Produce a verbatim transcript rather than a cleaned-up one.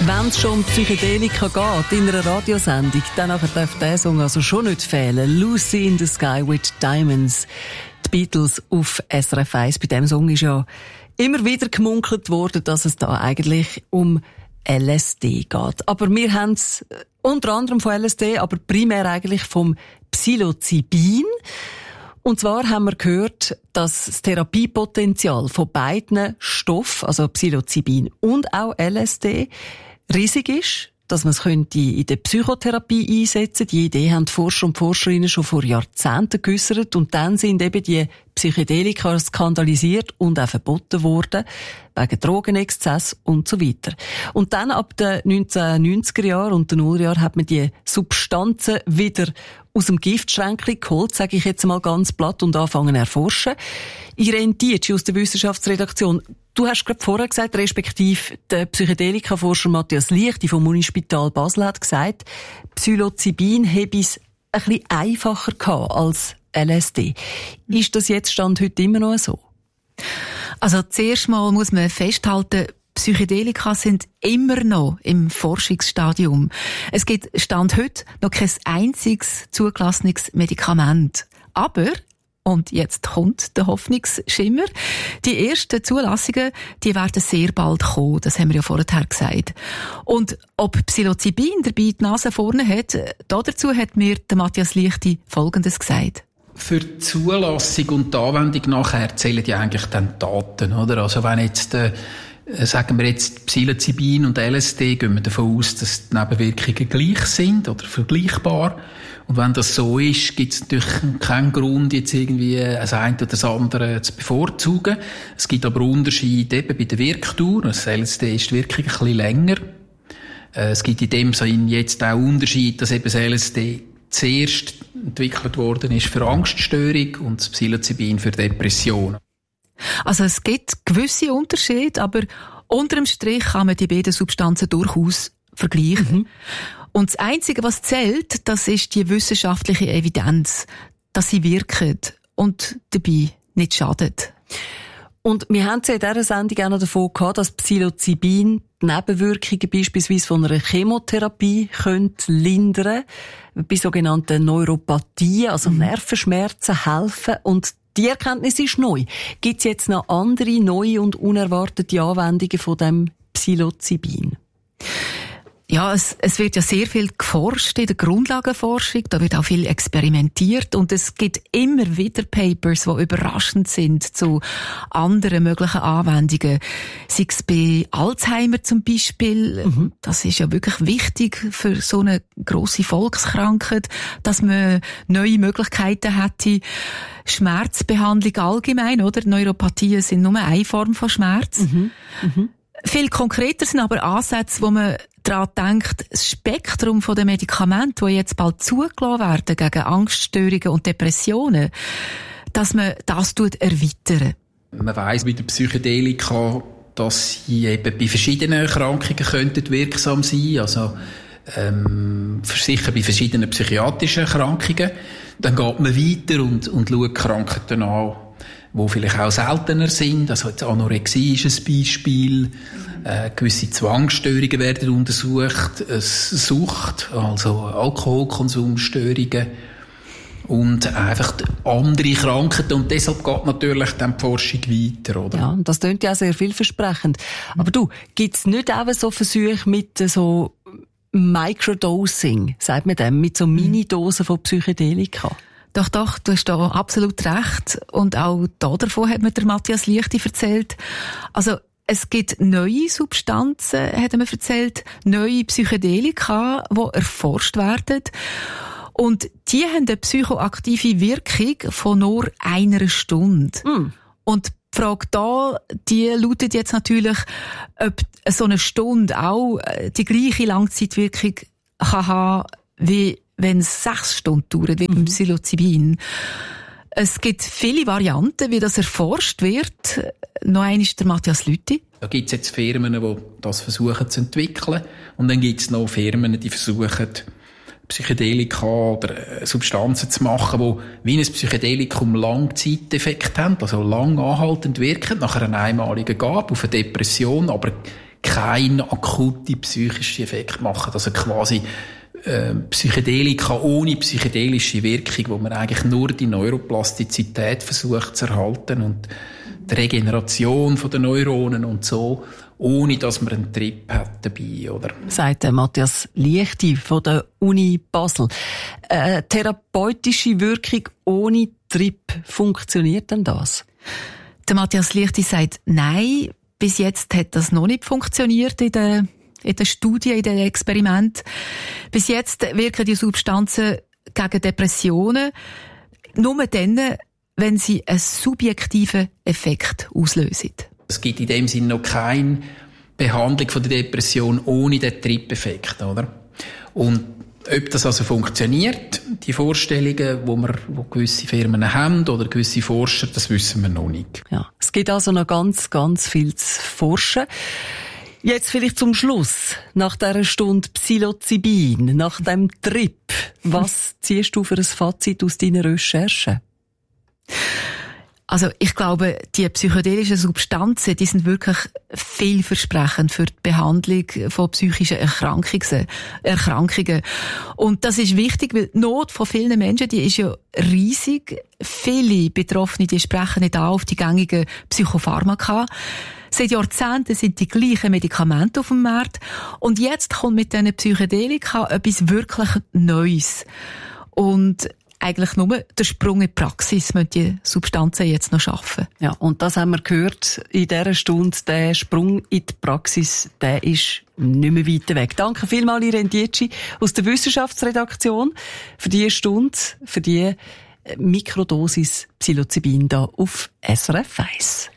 Wenn es schon um Psychedelika geht in einer Radiosendung, dann darf der Song also schon nicht fehlen. Lucy in the Sky with Diamonds. Die Beatles auf S R F eins. Bei diesem Song ist ja immer wieder gemunkelt worden, dass es da eigentlich um L S D geht. Aber wir haben es unter anderem von L S D, aber primär eigentlich vom Psilocybin. Und zwar haben wir gehört, dass das Therapiepotenzial von beiden Stoffen, also Psilocybin und auch L S D, riesig ist, dass man es könnte in der Psychotherapie einsetzen. Die Idee haben die Forscher und Forscherinnen schon vor Jahrzehnten geäussert und dann sind eben die Psychedelika skandalisiert und auch verboten worden, wegen Drogenexzess und so weiter. Und dann ab den neunzehnhundertneunziger Jahren und den Nullerjahren hat man die Substanzen wieder aus dem Giftschränkchen geholt, sage ich jetzt mal ganz platt, und anfangen zu erforschen. Irene Dietschi aus der Wissenschaftsredaktion, du hast gerade vorher gesagt, respektive der Psychedelika-Forscher Matthias Lichti vom Unispital Basel hat gesagt, Psilocybin habe es ein bisschen einfacher gehabt als L S D. Ist das jetzt Stand heute immer noch so? Also zuerst mal muss man festhalten, Psychedelika sind immer noch im Forschungsstadium. Es gibt Stand heute noch kein einziges zugelassenes Medikament. Aber, und jetzt kommt der Hoffnungsschimmer, die ersten Zulassungen, die werden sehr bald kommen. Das haben wir ja vorher gesagt. Und ob Psilocybin dabei die Nase vorne hat, dazu hat mir der Matthias Lichti Folgendes gesagt. Für die Zulassung und die Anwendung nachher zählen ja eigentlich dann die Daten, oder? Also wenn jetzt, äh, sagen wir jetzt Psilocybin und L S D, gehen wir davon aus, dass die Nebenwirkungen gleich sind oder vergleichbar. Und wenn das so ist, gibt es natürlich keinen Grund, jetzt irgendwie das eine oder das andere zu bevorzugen. Es gibt aber Unterschiede eben bei der Wirkdauer. Das L S D ist die Wirkung ein bisschen länger. Es gibt in dem Sinne jetzt auch Unterschiede, dass eben das L S D zuerst entwickelt worden ist für Angststörung und das Psilocybin für Depressionen. Also es gibt gewisse Unterschiede, aber unter dem Strich kann man die beiden Substanzen durchaus vergleichen. Mhm. Und das Einzige, was zählt, das ist die wissenschaftliche Evidenz, dass sie wirken und dabei nicht schadet. Und wir haben es ja in dieser Sendung auch noch davon gehabt, dass Psilocybin die Nebenwirkungen beispielsweise von einer Chemotherapie könnte lindern, bei sogenannten Neuropathien, also mhm. Nervenschmerzen helfen. Und die Erkenntnis ist neu. Gibt es jetzt noch andere, neue und unerwartete Anwendungen von dem Psilocybin? Ja, es, es wird ja sehr viel geforscht in der Grundlagenforschung, da wird auch viel experimentiert und es gibt immer wieder Papers, die überraschend sind zu anderen möglichen Anwendungen. Sei es bei Alzheimer zum Beispiel, mhm. das ist ja wirklich wichtig für so eine grosse Volkskrankheit, dass man neue Möglichkeiten hätte. Schmerzbehandlung allgemein, oder? Neuropathien sind nur eine Form von Schmerz. Mhm. Mhm. Viel konkreter sind aber Ansätze, wo man daran denkt, das Spektrum der Medikamente, die jetzt bald zugelassen werden gegen Angststörungen und Depressionen, dass man das erweitern. Man weiss bei der Psychedelika, dass sie eben bei verschiedenen Erkrankungen könnten wirksam sein, also ähm, sicher bei verschiedenen psychiatrischen Erkrankungen. Dann geht man weiter und, und schaut Krankheiten an, die vielleicht auch seltener sind. Also jetzt Anorexie ist ein Beispiel. Äh, gewisse Zwangsstörungen werden untersucht. Äh, Sucht, also Alkoholkonsumstörungen. Und einfach andere Krankheiten. Und deshalb geht natürlich dann die Forschung weiter, oder? Ja, und das klingt ja sehr vielversprechend. Aber du, gibt's nicht auch so Versuche mit so Microdosing, sagt man dem, mit so Minidosen von Psychedelika? Doch, doch, du hast da absolut recht. Und auch da davon hat mir der Matthias Lichti erzählt. Also, es gibt neue Substanzen, hat er mir erzählt, neue Psychedelika, die erforscht werden. Und die haben eine psychoaktive Wirkung von nur einer Stunde. Mm. Und die Frage da, die lautet jetzt natürlich, ob so eine Stunde auch die gleiche Langzeitwirkung kann haben, wie wenn es sechs Stunden dauert, wie beim Psilocybin. Es gibt viele Varianten, wie das erforscht wird. Noch eine ist der Matthias Lichti. Da gibt es jetzt Firmen, die das versuchen zu entwickeln. Und dann gibt es noch Firmen, die versuchen, Psychedelika oder Substanzen zu machen, die wie ein Psychedelikum Langzeiteffekt haben, also lang anhaltend wirken, nach einer einmaligen Gabe auf eine Depression, aber keinen akuten psychischen Effekt machen. Also quasi äh, Psychedelika ohne psychedelische Wirkung, wo man eigentlich nur die Neuroplastizität versucht zu erhalten und die Regeneration von den Neuronen und so, ohne dass man einen Trip hat dabei, oder? Sagt Matthias Liechti von der Uni Basel. Eine therapeutische Wirkung ohne Trip, funktioniert denn das? Der Matthias Liechti sagt nein. Bis jetzt hat das noch nicht funktioniert in den, in den Studien, in den Experimenten. Bis jetzt wirken die Substanzen gegen Depressionen nur dann, wenn sie einen subjektiven Effekt auslösen. Es gibt in dem Sinne noch keine Behandlung von der Depression ohne den Trip-Effekt, oder? Und ob das also funktioniert, die Vorstellungen, wo wir, wo gewisse Firmen haben oder gewisse Forscher, das wissen wir noch nicht. Ja, es gibt also noch ganz, ganz viel zu forschen. Jetzt vielleicht zum Schluss, nach dieser Stunde Psilocybin, nach dem Trip, was ziehst du für ein Fazit aus deinen Recherchen? Also ich glaube, die psychedelischen Substanzen, die sind wirklich vielversprechend für die Behandlung von psychischen Erkrankungen. Erkrankungen. Und das ist wichtig, weil die Not von vielen Menschen, die ist ja riesig. Viele Betroffene, die sprechen nicht an auf die gängigen Psychopharmaka. Seit Jahrzehnten sind die gleichen Medikamente auf dem Markt. Und jetzt kommt mit diesen Psychedelika etwas wirklich Neues. Und eigentlich nur der Sprung in die Praxis müssen die Substanzen jetzt noch schaffen. Ja, und das haben wir gehört in dieser Stunde. Der Sprung in die Praxis, der ist nicht mehr weit weg. Danke vielmals, Irene Dietschi aus der Wissenschaftsredaktion, für diese Stunde, für die Mikrodosis Psilocybin da auf S R F eins.